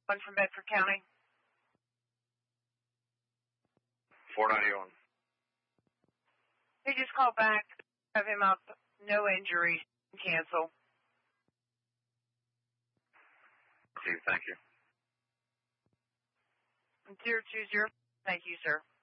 One from Bedford County. 491. He just called back, have him up, no injuries, cancel. Okay, thank you. 020, thank you, sir.